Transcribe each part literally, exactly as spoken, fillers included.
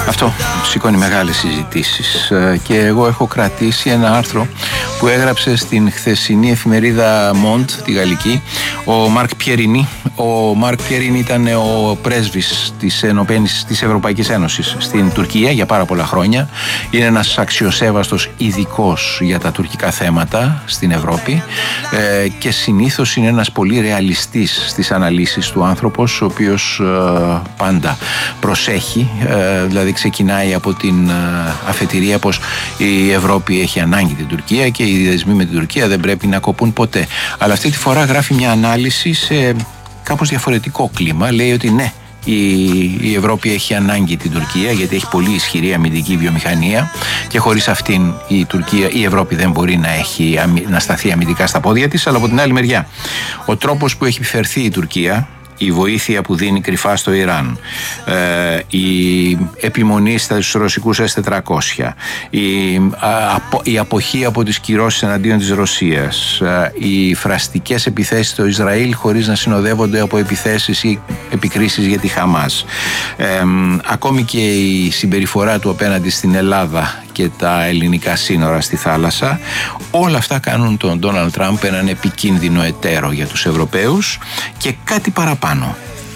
Αυτό σηκώνει μεγάλες συζητήσεις και εγώ έχω κρατήσει ένα άρθρο που έγραψε στην χθεσινή εφημερίδα Μοντ, τη γαλλική, ο Μάρκ Πιερίνι. Ο Μάρκ Πιερίνι ήταν ο πρέσβης της, Ενωμένης, της Ευρωπαϊκής Ένωσης στην Τουρκία για πάρα πολλά χρόνια. Είναι ένας αξιοσέβαστος ειδικός για τα τουρκικά θέματα στην Ευρώπη ε, και συνήθως είναι ένας πολύ ρεαλιστής στις αναλύσεις του άνθρωπος, ο οποίος ε, πάντα προσέχει, ε, δηλαδή ξεκινάει από την ε, αφετηρία πως η Ευρώπη έχει ανάγκη την Τουρκία και οι δεσμοί με την Τουρκία δεν πρέπει να κοπούν ποτέ. Αλλά αυτή τη φορά γράφει μια ανάλυση σε κάπως διαφορετικό κλίμα. Λέει ότι ναι, η, η Ευρώπη έχει ανάγκη την Τουρκία γιατί έχει πολύ ισχυρή αμυντική βιομηχανία και χωρίς αυτήν η, Τουρκία, η Ευρώπη δεν μπορεί να, έχει, να σταθεί αμυντικά στα πόδια της. Αλλά από την άλλη μεριά, ο τρόπος που έχει επιφερθεί η Τουρκία, η βοήθεια που δίνει κρυφά στο Ιράν, η επιμονή στους ρωσικούς ες τετρακόσια, η αποχή από τις κυρώσεις εναντίον της Ρωσίας, οι φραστικές επιθέσεις στο Ισραήλ χωρίς να συνοδεύονται από επιθέσεις ή επικρίσεις για τη Χαμάς, ακόμη και η συμπεριφορά του απέναντι στην Ελλάδα και τα ελληνικά σύνορα στη θάλασσα, όλα αυτά κάνουν τον Ντόναλντ Τραμπ έναν επικίνδυνο εταίρο για τους Ευρωπαίους και κάτι παραπάνω.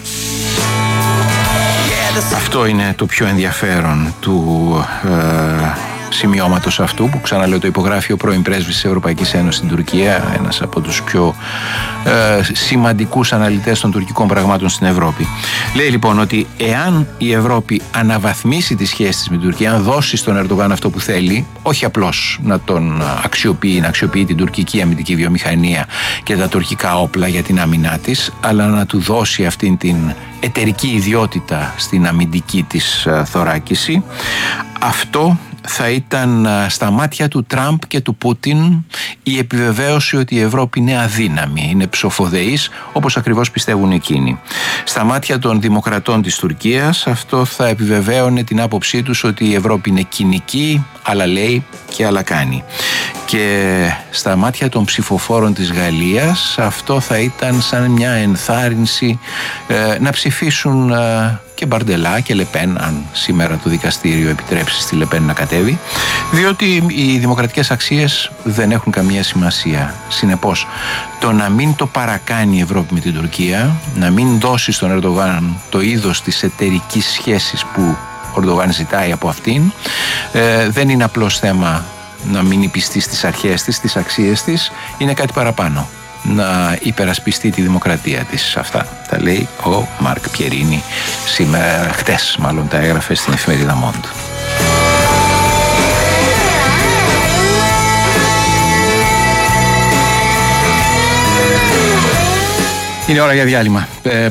Αυτό είναι το πιο ενδιαφέρον του ε, σημειώματος αυτού, που ξαναλέω το υπογράφει ο πρώην πρέσβης της Ευρωπαϊκής Ένωσης στην Τουρκία, ένας από τους πιο ε, σημαντικούς αναλυτές των τουρκικών πραγμάτων στην Ευρώπη. Λέει λοιπόν ότι εάν η Ευρώπη αναβαθμίσει τις σχέσεις της με την Τουρκία, αν δώσει στον Ερντογάν αυτό που θέλει, όχι απλώς να τον αξιοποιεί, να αξιοποιεί την τουρκική αμυντική βιομηχανία και τα τουρκικά όπλα για την άμυνά της, αλλά να του δώσει αυτήν την εταιρική ιδιότητα στην αμυντική της θωράκιση, αυτό θα ήταν στα μάτια του Τραμπ και του Πούτιν η επιβεβαίωση ότι η Ευρώπη είναι αδύναμη, είναι ψοφοδεής, όπως ακριβώς πιστεύουν εκείνοι. Στα μάτια των δημοκρατών της Τουρκίας αυτό θα επιβεβαίωνε την άποψή τους ότι η Ευρώπη είναι κοινική, άλλα λέει και άλλα κάνει. Και στα μάτια των ψηφοφόρων της Γαλλίας αυτό θα ήταν σαν μια ενθάρρυνση ε, να ψηφίσουν ε, και Μπαρντελά και Λεπέν, αν σήμερα το δικαστήριο επιτρέψει στη Λεπέν να κατέβει, διότι οι δημοκρατικές αξίες δεν έχουν καμία σημασία. Συνεπώς, το να μην το παρακάνει η Ευρώπη με την Τουρκία, να μην δώσει στον Ερντογάν το είδος της εταιρικής σχέσης που ο Ερντογάν ζητάει από αυτήν, ε, δεν είναι απλώς θέμα να μείνει πιστή στις αρχές της, στις αξίες της, είναι κάτι παραπάνω. Να υπερασπιστεί τη δημοκρατία της. Αυτά τα λέει ο Μάρκ Πιερίνι σήμερα, χτες μάλλον τα έγραφε στην εφημερίδα Μόντ. Είναι ώρα για διάλειμμα.